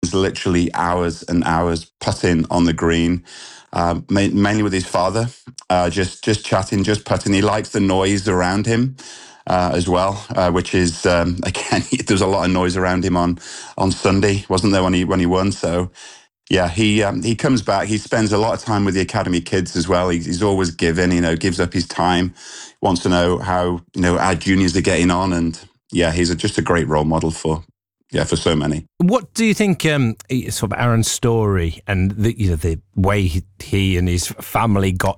spends literally hours and hours putting on the green, mainly with his father, just chatting, just putting. He likes the noise around him as well, which is again, there's a lot of noise around him on Sunday, wasn't there, when he won? So yeah, he comes back. He spends a lot of time with the academy kids as well. He's always giving, gives up his time, wants to know how our juniors are getting on, and yeah, he's just a great role model for so many. What do you think, sort of Aaron's story and the way he and his family got